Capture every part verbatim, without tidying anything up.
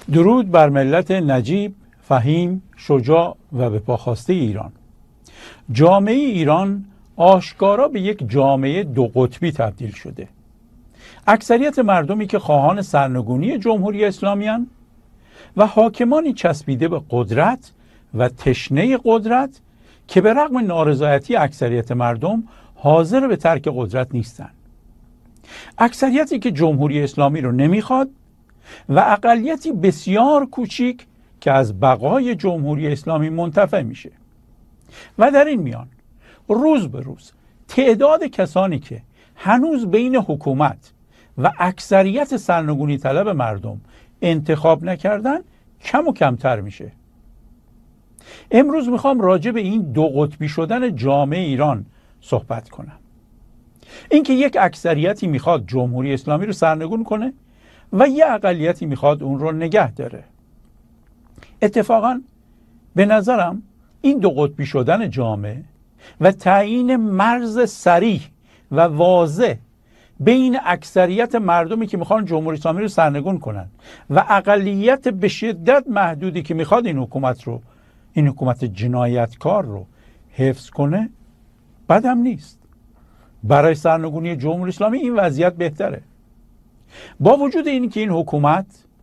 درود بر ملت نجیب، فهیم، شجاع و به پاخواسته ایران. جامعه ایران آشکارا به یک جامعه دو قطبی تبدیل شده. اکثریت مردمی که خواهان سرنگونی جمهوری اسلامی هستند و حاکمانی چسبیده به قدرت و تشنه قدرت که به رغم نارضایتی اکثریت مردم حاضر به ترک قدرت نیستند. اکثریتی که جمهوری اسلامی رو نمیخواد و اقلیتی بسیار کوچیک که از بقای جمهوری اسلامی منتفع میشه. و در این میان روز به روز تعداد کسانی که هنوز بین حکومت و اکثریت سرنگونی طلب مردم انتخاب نکردن کم و کمتر میشه. امروز میخوام راجع به این دو قطبی شدن جامعه ایران صحبت کنم. اینکه یک اکثریتی میخواد جمهوری اسلامی رو سرنگون کنه و یک اقلیتی میخواد اون رو نگه داره. اتفاقا به نظرم این دو قطبی شدن جامعه و تعیین مرز صریح و واضح بین اکثریت مردمی که میخوان جمهوری اسلامی رو سرنگون کنن و اقلیت به شدت محدودی که میخواد این حکومت رو این حکومت جنایتکار رو حفظ کنه بدم نیست. برای سرنگونی جمهوری اسلامی این وضعیت بهتره. با وجود این که این حکومت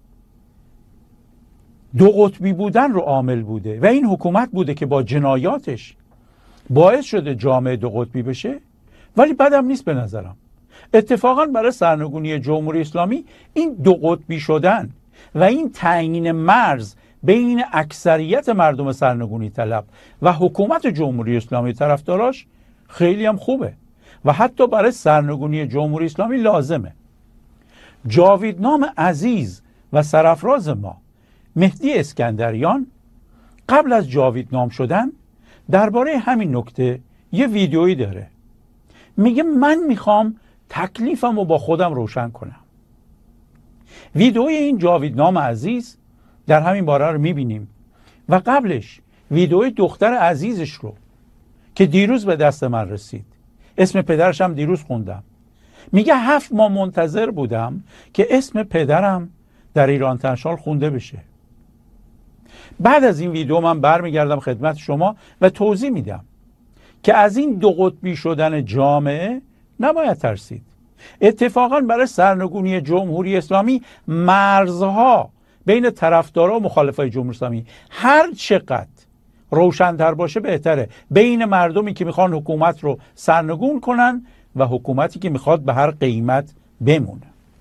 دو قطبی بودن رو عامل بوده و این حکومت بوده که با جنایاتش باعث شده جامعه دو قطبی بشه، ولی بدم نیست به نظرم. اتفاقا برای سرنگونی جمهوری اسلامی این دو قطبی شدن و این تعیین مرز بین اکثریت مردم سرنگونی طلب و حکومت جمهوری اسلامی طرفداراش خیلی هم خوبه و حتی برای سرنگونی جمهوری اسلامی لازمه. جاویدنام عزیز و سرافراز ما مهدی اسکندریان قبل از جاویدنام شدن درباره همین نکته یه ویدیویی داره. میگه من میخوام تکلیفم رو با خودم روشن کنم. ویدیوی این جاویدنام عزیز در همین باره رو میبینیم و قبلش ویدیوی دختر عزیزش رو که دیروز به دست من رسید، اسم پدرش هم دیروز خوندم، میگه هفت ماه منتظر بودم که اسم پدرم در ایران تنشال خونده بشه. بعد از این ویدیو من برمیگردم خدمت شما و توضیح میدم که از این دو قطبی شدن جامعه نباید ترسید. اتفاقا برای سرنگونی جمهوری اسلامی مرزها بین طرفدارا و مخالفای جمهوری اسلامی هر چقدر روشن‌تر باشه بهتره، بین مردمی که میخوان حکومت رو سرنگون کنن و حکومتی که میخواد به هر قیمت بمونه.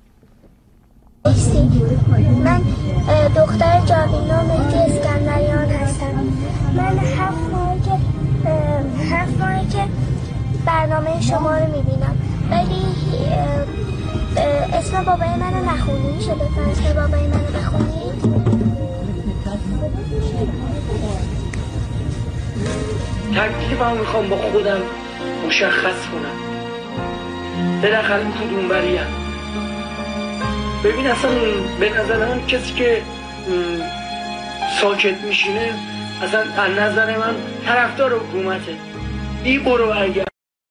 من دختر جاویدنام مهدی اسکندریان هستم. من هفت ماهی که هفت ماهی که برنامه شما رو میبینم، ولی اسم بابای منو نخونی. میشه لطفا اسم بابای منو بخونید؟ تکلیفم میخوام با خودم مشخص کنم. بالاخره کدوم بریم؟ ببین اصلا به نظر من کسی که ساکت میشینه اصلا از نظر من طرفدار حکومته. این برو برگرد.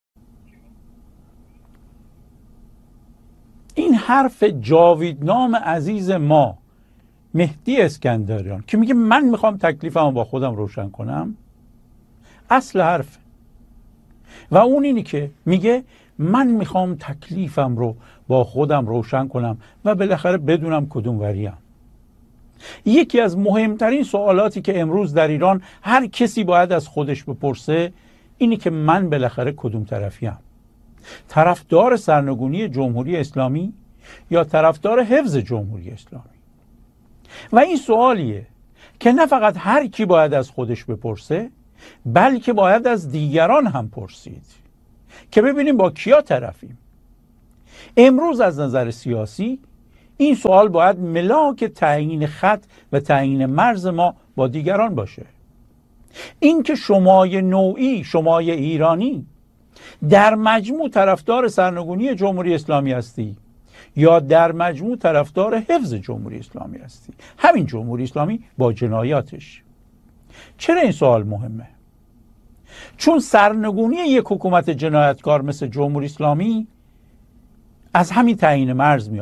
این حرف جاویدنام عزیز ما مهدی اسکندریان که میگه من میخوام تکلیفمو با خودم روشن کنم، اصل حرف و اون اینی که میگه من میخوام تکلیفم رو با خودم روشن کنم و بالاخره بدونم کدوم وریم. یکی از مهمترین سوالاتی که امروز در ایران هر کسی باید از خودش بپرسه اینی که من بالاخره کدوم طرفیم؟ طرفدار سرنگونی جمهوری اسلامی یا طرفدار حفظ جمهوری اسلامی؟ و این سوالیه که نه فقط هر کی باید از خودش بپرسه، بلکه باید از دیگران هم پرسید که ببینیم با کیا طرفیم. امروز از نظر سیاسی این سوال باید ملاک تعیین خط و تعیین مرز ما با دیگران باشه. این که شمای نوعی، شمای ایرانی در مجموع طرفدار سرنگونی جمهوری اسلامی هستی یا در مجموع طرفدار حفظ جمهوری اسلامی هستی، همین جمهوری اسلامی با جنایاتش. چرا این سوال مهمه؟ چون سرنگونی یک حکومت جنایتکار مثل جمهوری اسلامی از همین تعیین مرز میاد،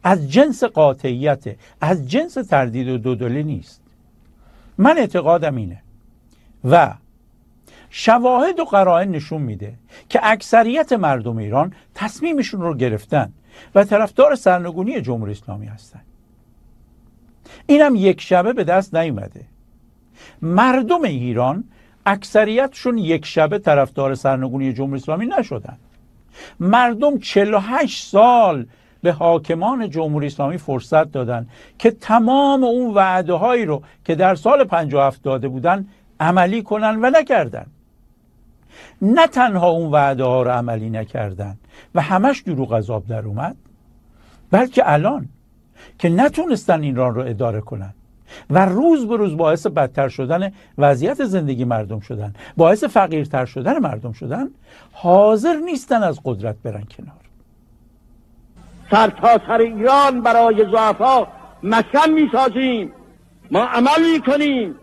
از جنس قاطعیت، از جنس تردید و دودلی نیست. من اعتقادم اینه و شواهد و قرائن نشون میده که اکثریت مردم ایران تصمیمشون رو گرفتن و طرفدار سرنگونی جمهوری اسلامی هستن. اینم یک شبه به دست نیومده. مردم ایران اکثریتشون یک شبه طرفدار سرنگونی جمهوری اسلامی نشدن. مردم چهل و هشت سال به حاکمان جمهوری اسلامی فرصت دادن که تمام اون وعده هایی رو که در سال پنجاه و هفت داده بودن عملی کنن و نکردن. نه تنها اون وعده ها رو عملی نکردن و همش دروغ از آب در اومد، بلکه الان که نتونستن ایران رو اداره کنن و روز به روز باعث بدتر شدن وضعیت زندگی مردم شدن، باعث فقیرتر شدن مردم شدن، حاضر نیستن از قدرت برن کنار. سر تا سر ایران برای ضعفا مسکن میسازیم، ما عمل میکنیم،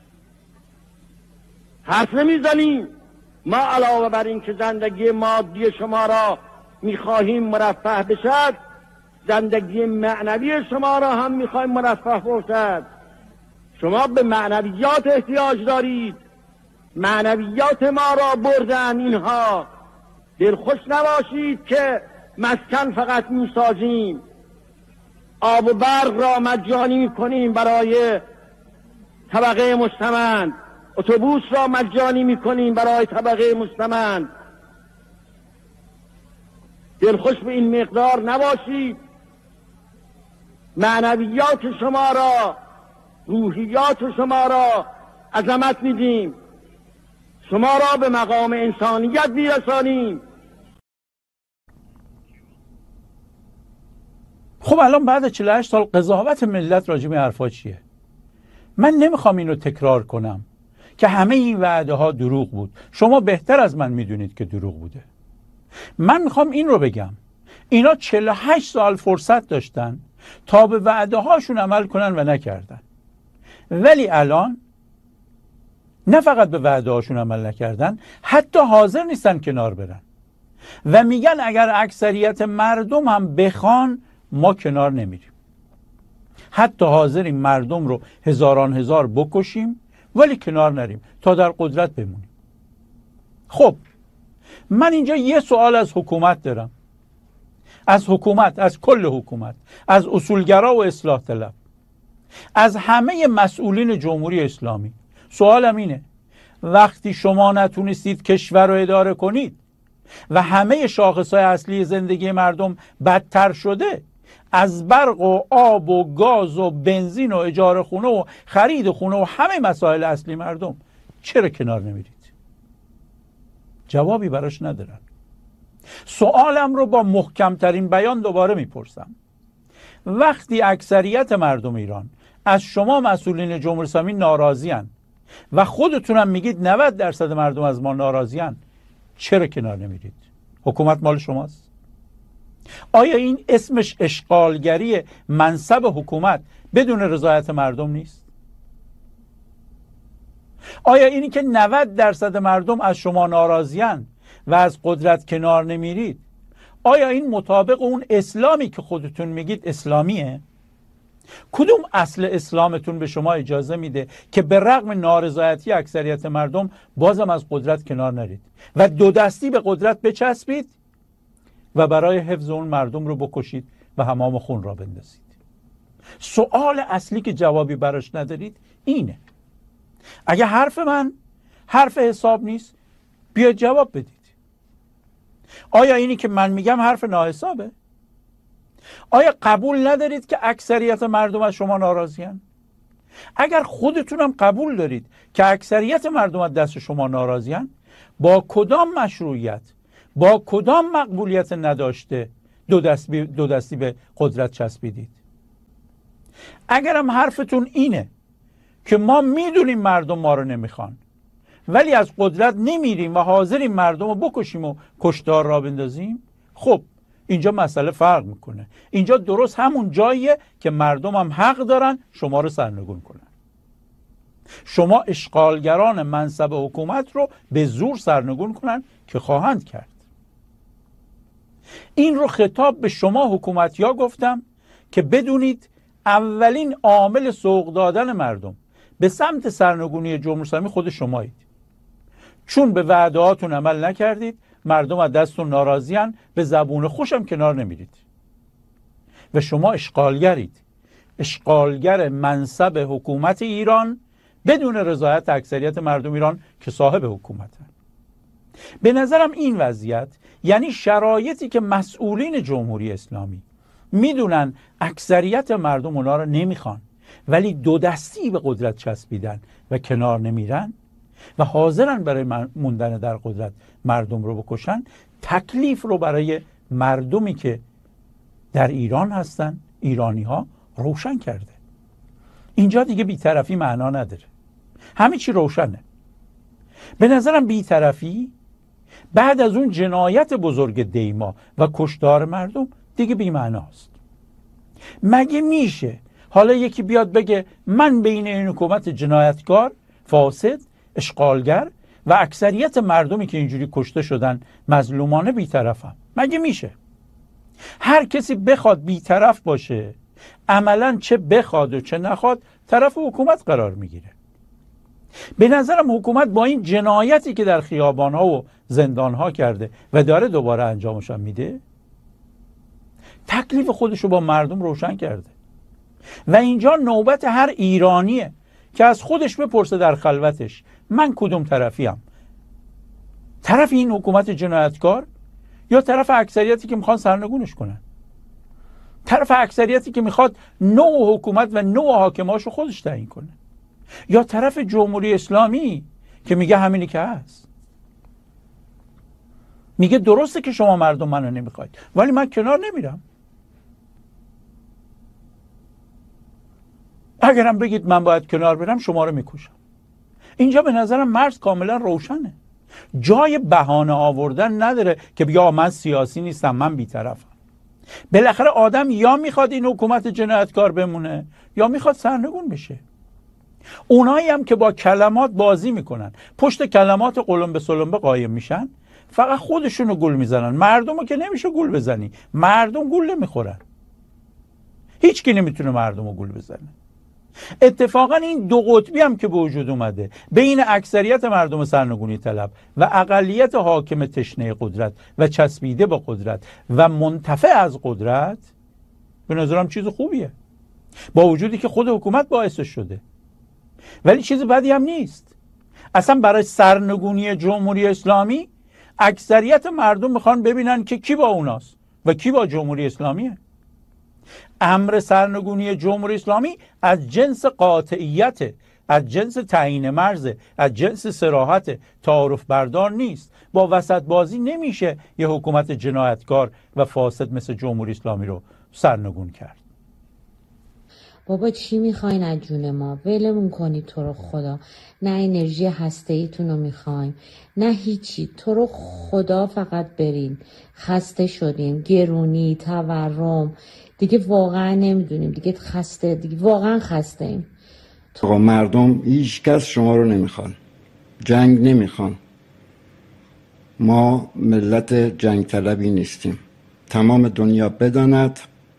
حرف نمیزنیم. ما علاوه بر این که زندگی مادی شما را میخواهیم مرفه بشد، زندگی معنوی شما را هم میخواهیم مرفه باشد. شما به معنویات احتیاج دارید، معنویات ما را بردن اینها. دلخوش نباشید که مسکن فقط میسازیم، آب و برق را مجانی میکنیم برای طبقه مستمند، اتوبوس را مجانی میکنیم برای طبقه مستمند. دلخوش به این مقدار نباشید. معنویات شما را، روحیات شما را عظمت میدیم، شما را به مقام انسانیت میرسانیم. خب الان بعد چهل و هشت سال قضاوت ملت راجع به حرفا چیه؟ من نمیخوام اینو تکرار کنم که همه این وعده ها دروغ بود. شما بهتر از من میدونید که دروغ بوده. من میخوام این رو بگم، اینا چهل و هشت سال فرصت داشتن تا به وعده هاشون عمل کنن و نکردن، ولی الان نه فقط به وعده هاشون عمل نکردن، حتی حاضر نیستن کنار برن و میگن اگر اکثریت مردم هم بخوان ما کنار نمیریم. حتی حاضریم مردم رو هزاران هزار بکشیم ولی کنار نریم تا در قدرت بمونیم. خب من اینجا یه سوال از حکومت دارم، از حکومت، از کل حکومت، از اصولگرا و اصلاح طلب، از همه مسئولین جمهوری اسلامی. سوالم اینه، وقتی شما نتونستید کشور رو اداره کنید و همه شاخصهای اصلی زندگی مردم بدتر شده، از برق و آب و گاز و بنزین و اجاره خونه و خرید خونه و همه مسائل اصلی مردم، چرا کنار نمیرید؟ جوابی براش ندارن. سوالم رو با محکمترین بیان دوباره میپرسم. وقتی اکثریت مردم ایران از شما مسئولین جمهوری اسلامی ناراضی‌اند و خودتونم میگید نود درصد مردم از ما ناراضی‌اند، چرا کنار نمیرید؟ حکومت مال شماست. آیا این اسمش اشغالگری منصب حکومت بدون رضایت مردم نیست؟ آیا اینی که نود درصد مردم از شما ناراضی‌اند و از قدرت کنار نمیرید، آیا این مطابق اون اسلامی که خودتون میگید اسلامیه؟ کدوم اصل اسلامتون به شما اجازه میده که به رغم نارضایتی اکثریت مردم بازم از قدرت کنار نرید و دو دستی به قدرت بچسبید و برای حفظ اون مردم رو بکشید و حمام خون را بندازید؟ سوال اصلی که جوابی براش ندارید اینه. اگه حرف من حرف حساب نیست، بیاید جواب بدید. آیا اینی که من میگم حرف ناحسابه؟ آیا قبول ندارید که اکثریت مردم از شما ناراضی‌اند؟ اگر خودتونم قبول دارید که اکثریت مردم از دست شما ناراضی‌اند، با کدام مشروعیت، با کدام مقبولیت نداشته دو دستی, دو دستی به قدرت چسبیدید؟ اگرم حرفتون اینه که ما میدونیم مردم ما رو نمیخوان ولی از قدرت نمیریم و حاضریم مردم رو بکشیم و کشتار را بندازیم، خب اینجا مسئله فرق میکنه. اینجا درست همون جاییه که مردم هم حق دارن شما رو سرنگون کنن. شما اشغالگران منصب حکومت رو به زور سرنگون کنن که خواهند کرد. این رو خطاب به شما حکومتیا گفتم که بدونید اولین عامل سوق دادن مردم به سمت سرنگونی جمهوری اسلامی خود شمایید. چون به وعدهاتون عمل نکردید، مردم از دستتون ناراضیان، به زبون خوشم کنار نمیرید و شما اشغالگرید، اشغالگر منصب حکومت ایران بدون رضایت اکثریت مردم ایران که صاحب حکومتن. به نظرم این وضعیت یعنی شرایطی که مسئولین جمهوری اسلامی میدونن اکثریت مردم اونا رو نمیخوان ولی دو دستی به قدرت چسبیدن و کنار نمیرن و حاضرن برای موندن در قدرت مردم رو بکشن، تکلیف رو برای مردمی که در ایران هستن، ایرانی ها، روشن کرده. اینجا دیگه بی‌طرفی معنا نداره، همه چی روشنه. به نظرم بی‌طرفی بعد از اون جنایت بزرگ دیما و کشتار مردم دیگه بی‌معناست. مگه میشه حالا یکی بیاد بگه من بین این حکومت جنایتکار، فاسد، اشغالگر و اکثریت مردمی که اینجوری کشته شدن مظلومانه بی‌طرفم؟ مگه میشه؟ هر کسی بخواد بی‌طرف باشه عملاً چه بخواد و چه نخواد طرف حکومت قرار میگیره. به نظرم حکومت با این جنایتی که در خیابان‌ها و زندان‌ها کرده و داره دوباره انجامش هم میده، تکلیف خودشو با مردم روشن کرده و اینجا نوبت هر ایرانیه که از خودش بپرسه در خلوتش من کدوم طرفیم؟ طرف این حکومت جنایتکار یا طرف اکثریتی که میخوان سرنگونش کنن؟ طرف اکثریتی که میخواد نوع حکومت و نوع حاکماشو خودش تعیین کنه؟ یا طرف جمهوری اسلامی که میگه همینی که هست، میگه درسته که شما مردم منو نمیخواید ولی من کنار نمیرم. اگرم بگید من باید کنار برم شما رو میکشم. اینجا به نظرم مرز کاملا روشنه، جای بهانه آوردن نداره که بگه من سیاسی نیستم، من بی‌طرفم. بالاخره آدم یا میخواد این حکومت جنایتکار بمونه یا میخواد سرنگون بشه. اونایی هم که با کلمات بازی میکنن، پشت کلمات قلم به سلم قایم میشن، فقط خودشونو گول میزنن. مردمو که نمیشه گول بزنی، مردم گول نمیخورن، هیچ کی نمیتونه مردمو گول بزنه. اتفاقا این دو قطبی هم که به وجود اومده بین اکثریت مردم سرنگونی طلب و اقلیت حاکم تشنه قدرت و چسبیده با قدرت و منتفع از قدرت، به نظرم چیز خوبیه، با وجودی که خود حکومت باعثش شده، ولی چیز بدی هم نیست. اصلا برای سرنگونی جمهوری اسلامی اکثریت مردم میخوان ببینن که کی با اوناست و کی با جمهوری اسلامیه. امر سرنگونی جمهوری اسلامی از جنس قاطعیت، از جنس تعیین مرز، از جنس صراحت، تعارف بردار نیست. با وسط بازی نمیشه یه حکومت جنایتکار و فاسد مثل جمهوری اسلامی رو سرنگون کرد. بابا چی میخواین از جون ما؟ ولمون کنید تو رو خدا. نه انرژی هسته ایتون رو میخوایم نه هیچی، تو رو خدا فقط برین. خسته شدیم، گرونی، تورم، دیگه واقعا نمیدونیم، دیگه خسته، دیگه واقعا خسته ایم. تو مردم هیچ کس شما رو نمیخوان، جنگ نمیخوان. ما ملت جنگ طلبی نیستیم. تمام دنیا بداند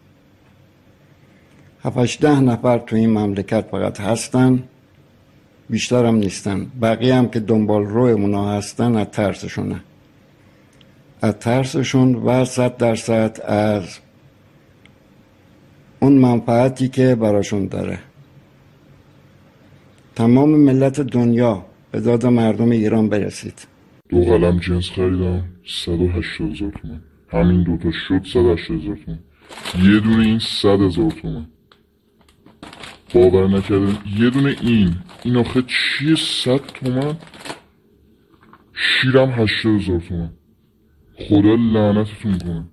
هفتش ده نفر تو این مملکت فقط هستن، بیشتر هم نیستن. بقیه هم که دنبال روی اونا هستن از ترسشونه، از ترسشون و صد درصد از اون منفعتی که براشون داره. تمام ملت دنیا به داد مردم ایران برسید. دو قلم جنس خریدم صد و هشتاد هزار تومن، همین دوتا شد صد و هشتاد هزار تومن. یه دونه این صد هزار تومن. باور نکردم یه دونه این این آخه چیه؟ صد تومن. شیرم هشتاد هزار تومن. خدا لعنتتون کنه.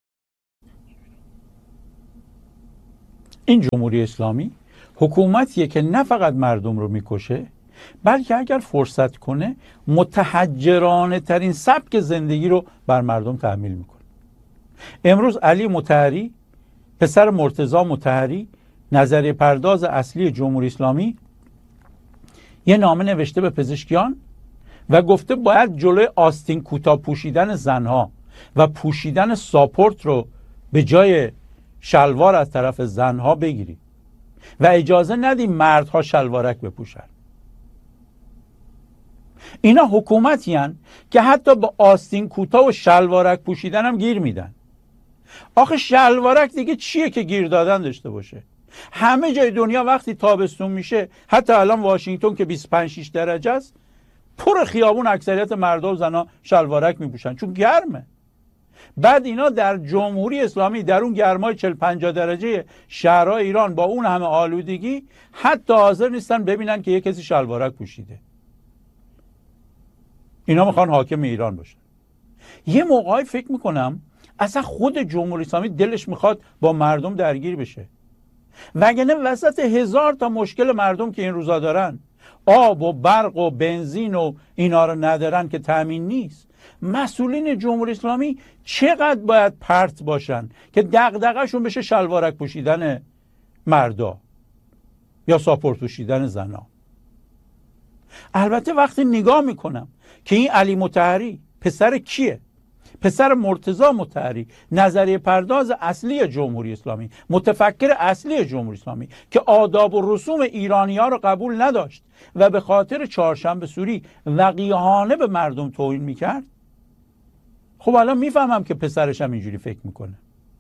این جمهوری اسلامی حکومتیه که نه فقط مردم رو میکشه، بلکه اگر فرصت کنه متحجرانه ترین سبک زندگی رو بر مردم تحمیل میکنه. امروز علی مطهری پسر مرتضی مطهری، نظریه پرداز اصلی جمهوری اسلامی، یه نامه نوشته به پزشکیان و گفته باید جلوی آستین کوتاه پوشیدن زنها و پوشیدن ساپورت رو به جای شلوار از طرف زنها بگیرید و اجازه ندیم مردها شلوارک بپوشن. اینا حکومتی هن که حتی با آستین کوتاه و شلوارک پوشیدن هم گیر میدن. آخه شلوارک دیگه چیه که گیر دادن داشته باشه؟ همه جای دنیا وقتی تابستون میشه، حتی الان واشنگتن که بیست و پنج شش درجه است، پر خیابون اکثریت مردا و زنا شلوارک میپوشن چون گرمه. بعد اینا در جمهوری اسلامی در اون گرمای چهل پنجاه درجه شهرهای ایران با اون همه آلودگی حتی حاضر نیستن ببینن که یه کسی شلوارک پوشیده. اینا میخوان حاکم ایران باشن. یه موقعی فکر میکنم اصلا خود جمهوری اسلامی دلش میخواد با مردم درگیر بشه، وگرنه وسط هزار تا مشکل مردم که این روزا دارن، آب و برق و بنزین و اینا رو ندارن که تامین نیست، مسئولین جمهوری اسلامی چقدر باید پرت باشن که دغدغه‌شون بشه شلوارک پوشیدن مردا یا ساپورت پوشیدن زنا. البته وقتی نگاه میکنم که این علی مطهری پسر کیه؟ پسر مرتضی مطهری، نظریه پرداز اصلی جمهوری اسلامی، متفکر اصلی جمهوری اسلامی که آداب و رسوم ایرانی ها رو قبول نداشت و به خاطر چهارشنبه سوری وقیحانه به مردم توهین میکرد. خب الان میفهمم که پسرش هم اینجوری فکر میکنه.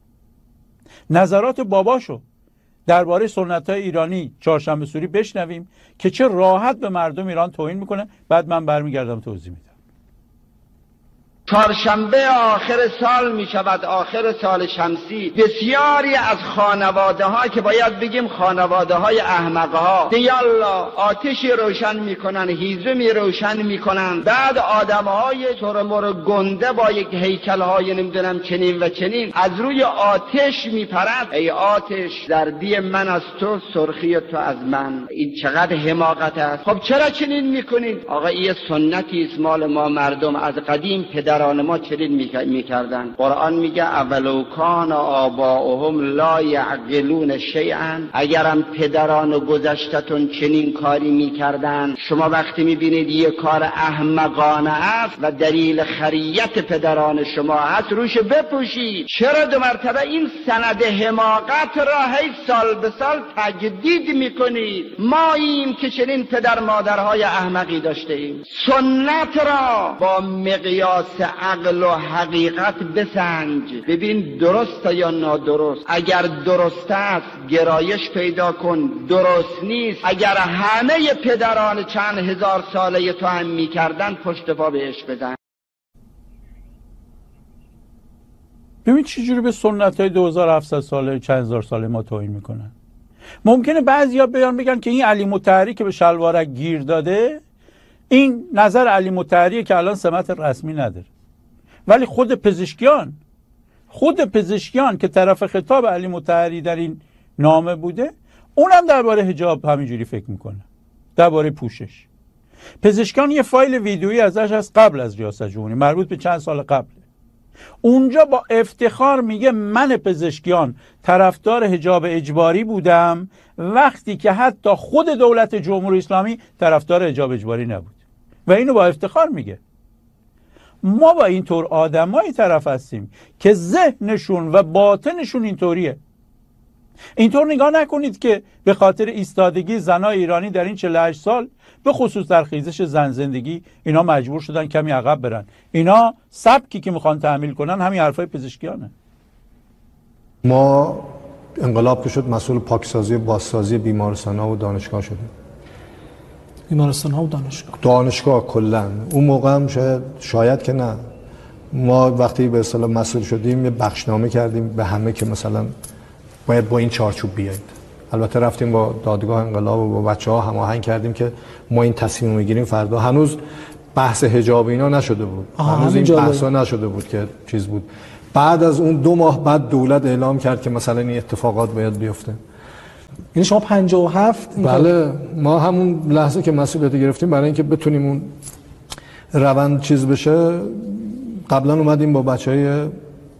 نظرات باباشو درباره سنت های ایرانی چهارشنبه سوری بشنویم که چه راحت به مردم ایران توهین میکنه، بعد من برمیگردم توضیح میدم. چهارشنبه آخر سال می شود، آخر سال شمسی. بسیاری از خانواده ها که باید بگیم خانواده های احمق ها، دیالا آتشی روشن می کنن، هیزمی روشن می کنن، بعد آدم های ترمر گنده با یک هیکل های نمیدونم چنین و چنین از روی آتش می پرد. ای آتش، زردی من از تو، سرخی تو از من. این چقدر حماقت است. خب چرا چنین می کنید؟ آقا این سنتی است مال ما مردم از قدیم پدر ما چنین میکردن. قرآن میگه اولو کان آباؤهم لا یعقلون شیئا. اگرم پدران گذشتتون چنین کاری میکردن، شما وقتی میبینید یه کار احمقانه است و دلیل خریت پدران شما هست، روش بپوشید. چرا دو مرتبه این سند حماقت را هی سال به سال تجدید میکنید؟ ما ایم که چنین پدر مادرهای احمقی داشته ایم. سنت را با مقیاس عقل و حقیقت بسنج، ببین درست یا نادرست. اگر درست است گرایش پیدا کن، درست نیست. اگر همه پدران چند هزار ساله تو هم میکردن، پشت پا بهش بزن. ببین چجوری به سنت های دو هزار و هفتصد ساله چند هزار ساله ما توهین میکنن. ممکنه بعضیا بیان بگن که این علی مطهری که به شلوارک گیر داده، این نظر علی مطهری که الان سمت رسمی نداره، ولی خود پزشکیان خود پزشکیان که طرف خطاب علی مطهری در این نامه بوده، اونم درباره حجاب همینجوری فکر میکنه، درباره پوشش. پزشکیان یه فایل ویدیویی ازش از قبل از ریاست جمهوری، مربوط به چند سال قبل، اونجا با افتخار میگه من پزشکیان طرفدار حجاب اجباری بودم، وقتی که حتی خود دولت جمهوری اسلامی طرفدار حجاب اجباری نبود، و اینو با افتخار میگه. ما با اینطور آدمایی طرف هستیم که ذهنشون و باطنشون اینطوریه. اینطور نگاه نکنید که به خاطر ایستادگی زنای ایرانی در این چهل و هشت سال، به خصوص در خیزش زن زندگی، اینا مجبور شدن کمی عقب برن. اینا سبکی که میخوان تحمیل کنن همین حرفای پزشکیانه. ما انقلاب که شد مسئول پاکسازی و بازسازی بیمارستان‌ها و دانشگاه شدیم. بیمارستان ها و دانشگاه دانشگاه کلا اون موقع هم شاید شاید که نه، ما وقتی به اصطلاح مسئول شدیم یه بخشنامه کردیم به همه که مثلا باید با این چارچوب بیایید. البته رفتیم با دادگاه انقلاب و با بچه‌ها هماهنگ کردیم که ما این تصمیم میگیریم فردا. هنوز بحث حجاب اینا نشده بود، هنوز این بحثا نشده بود که چیز بود. بعد از اون دو ماه بعد دولت اعلام کرد که مثلا این اتفاقات باید بیفته. یعنی شما پنجاه و هفت؟ بله، ما همون لحظه که مسئولیت گرفتیم برای اینکه بتونیم اون روند چیز بشه، قبلا اومدیم با بچهای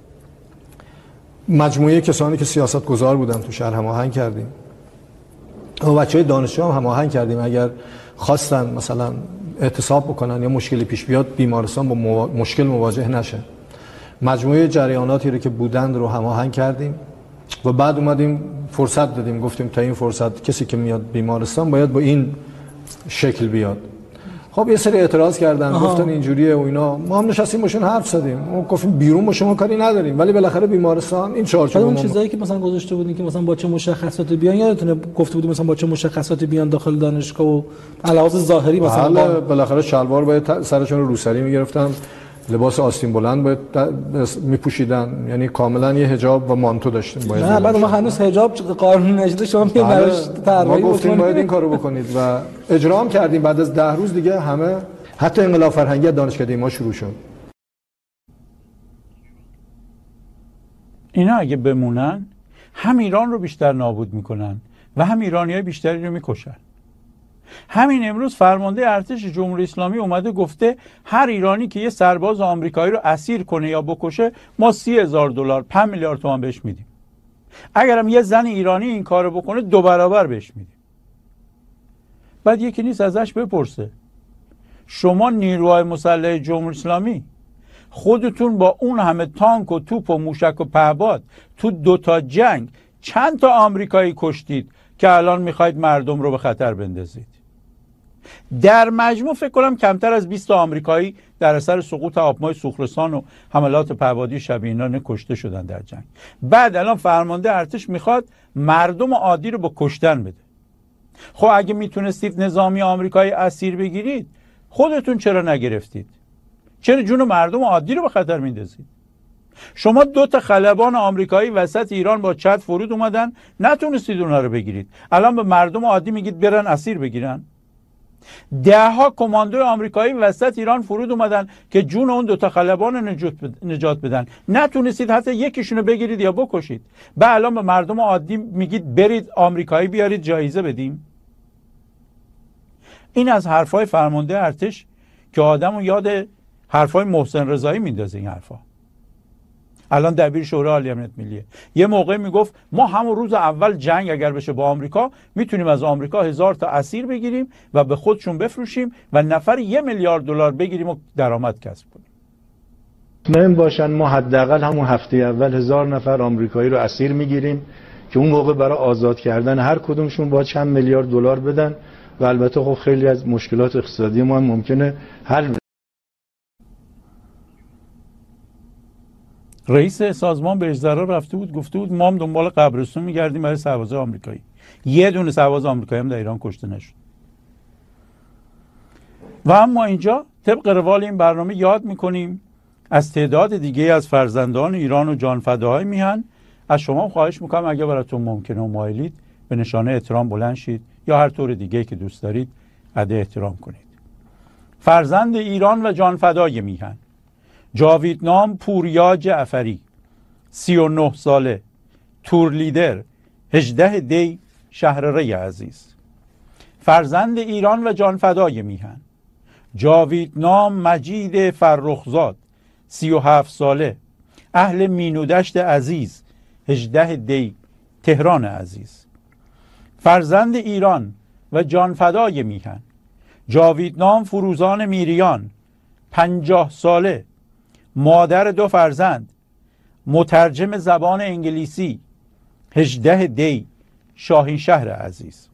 مجموعه کسانی که سیاست گذار بودن تو شهر هماهنگ کردیم، با بچهای دانشجو هم هماهنگ کردیم اگر خواستن مثلا اعتصاب بکنن یا مشکلی پیش بیاد بیمارستان با موا... مشکل مواجه نشه. مجموعه جریاناتی رو که بودند رو هماهنگ کردیم و بعد اومدیم فرصت دادیم، گفتیم تا این فرصت کسی که میاد بیمارستان باید با این شکل بیاد. خب یه سری اعتراض کردن، آها. گفتن اینجوریه و اینا. ما هم نشستیم باشون حرف زدیم، ما گفتیم بیرون با شما کاری نداریم، ولی بالاخره بیمارستان این چارچوب اون چیزایی که مثلا گذاشته بودین که مثلا با چه مشخصاتی بیان، یادتونه گفته بودیم مثلا با چه مشخصاتی بیان داخل دانشگاه و علاوه ظاهری مثلا با... بالاخره شلوار باید سرشون رو روسری میگرفتن، لباس آستین بلند باید میپوشیدن، یعنی کاملا یه حجاب و مانتو داشتیم باید. نه بعد ما هنوز حجاب قانون نشده، شما میگید براش طراحی ما گفتیم باید این کارو بکنید و اجرا هم کردیم. بعد از ده روز دیگه همه حتی انقلاب فرهنگی دانشکده ما شروع شد. اینا اگه بمونن هم ایران رو بیشتر نابود میکنن و هم ایرانیای بیشتری رو میکشن. همین امروز فرمانده ارتش جمهوری اسلامی اومده گفته هر ایرانی که یه سرباز آمریکایی رو اسیر کنه یا بکشه ما سی هزار دلار پنج میلیارد تومان بهش میدیم. اگرم یه زن ایرانی این کارو بکنه دو برابر بهش میدیم. بعد یکی نیست ازش بپرسه شما نیروهای مسلح جمهوری اسلامی خودتون با اون همه تانک و توپ و موشک و پهپاد تو دوتا جنگ چند تا آمریکایی کشتید که الان میخواید مردم رو به خطر بندازید؟ در مجموع فکر کنم کمتر از بیست تا آمریکایی در اثر سقوط هواپیمای سوخرسان و حملات پهپادی شبیه اینا کشته شدن در جنگ. بعد الان فرمانده ارتش میخواد مردم عادی رو با کشتن بده. خب اگه میتونستید نظامی آمریکایی اسیر بگیرید خودتون چرا نگرفتید؟ چرا جون مردم عادی رو به خطر میندازید؟ شما دو تا خلبان آمریکایی وسط ایران با چت فرود اومدن نتونستید اونها رو بگیرید، الان به مردم عادی میگید برن اسیر بگیرن؟ ده ها کماندو آمریکایی وسط ایران فرود اومدن که جون اون دو تا خلبان رو نجات بدن، نتونستید حتی یکیشونو بگیرید یا بکشید. به الان به مردم عادی میگید برید آمریکایی بیارید جایزه بدیم. این از حرفای فرمانده ارتش که آدمو یاد حرفای محسن رضایی میندازه. این حرفا الان دبیر شورای عالی امنیت ملیه، یه موقع میگفت ما همون روز اول جنگ اگر بشه با آمریکا میتونیم از آمریکا هزار تا اسیر بگیریم و به خودشون بفروشیم و نفر یه میلیارد دلار بگیریم و درآمد کسب کنیم. مطمئن باشن ما حداقل همون هفته اول هزار نفر آمریکایی رو اسیر میگیریم که اون موقع برای آزاد کردن هر کدومشون با چند میلیارد دلار بدن و البته خب خیلی از مشکلات اقتصادی ما هم ممکنه حل. رئیس سازمان بهشت‌زرا رفته بود گفته بود ما هم دنبال قبرستون میگردیم برای سربازای آمریکایی. یه دونه سرباز آمریکایی هم در ایران کشته نشد. و اما اینجا طبق روال این برنامه یاد میکنیم از تعداد دیگه از فرزندان ایران و جانفداهای میهن. از شما خواهش میکنم اگه براتون ممکنه و مایلید به نشانه احترام بلند شید یا هر طور دیگه که دوست دارید ادا احترام کنید. فرزند ایران و جانفدای میهن: جاویدنام پوریا جعفری، سی و نه ساله، تور لیدر، هجده دی، شهر ری عزیز. فرزند ایران و جانفدای میهن: جاویدنام مجید فرخزاد، سی و هفت ساله، اهل مینودشت عزیز، هجده دی، تهران عزیز. فرزند ایران و جانفدای میهن: جاویدنام فروزان میریان، پنجاه ساله، مادر دو فرزند، مترجم زبان انگلیسی، هجده دی، شاهین شهر عزیز.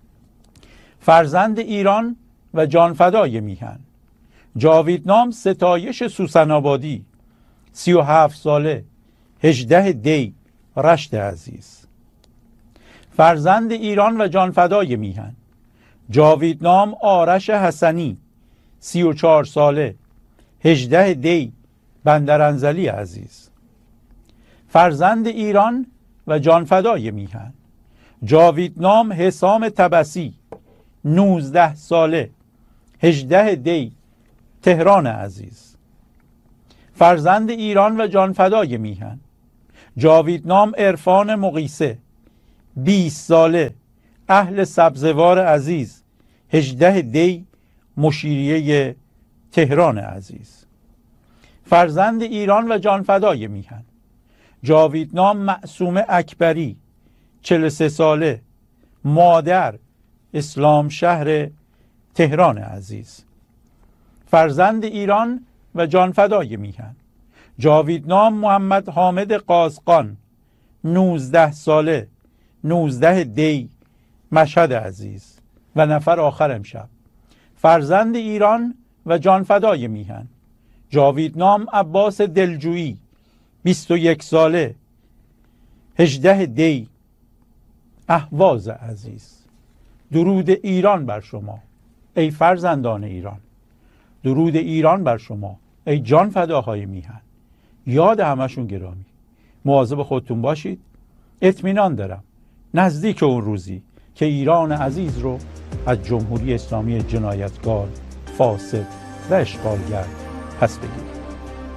فرزند ایران و جانفدای میهن: جاویدنام ستایش سوسن آبادی، سی و هفت ساله، هجده دی، رشت عزیز. فرزند ایران و جانفدای میهن: جاویدنام آرش حسنی، سی و چهار ساله، هجده دی، بندرانزلی عزیز. فرزند ایران و جانفدای میهن: جاویدنام حسام تبسی، نوزده ساله، هجده دی، تهران عزیز. فرزند ایران و جانفدای میهن: جاویدنام عرفان مقیسه، بیست ساله، اهل سبزوار عزیز، هجده دی، مشیریه تهران عزیز. فرزند ایران و جانفدای میهن: جاویدنام معصومه اکبری، چهل و سه ساله، مادر اسلام شهر تهران عزیز. فرزند ایران و جانفدای میهن: جاویدنام محمد حامد قازقان، نوزده ساله، نوزده دی، مشهد عزیز. و نفر آخر امشب، فرزند ایران و جانفدای میهن، جاویدنام عباس دلجویی، بیست و یک ساله، هجده دی، اهواز عزیز. درود ایران بر شما ای فرزندان ایران، درود ایران بر شما ای جانفداهای میهن. یاد همشون گرامی. مواظب خودتون باشید. اطمینان دارم نزدیک اون روزی که ایران عزیز رو از جمهوری اسلامی جنایتکار، فاسد و اشغالگر پس بگیرید.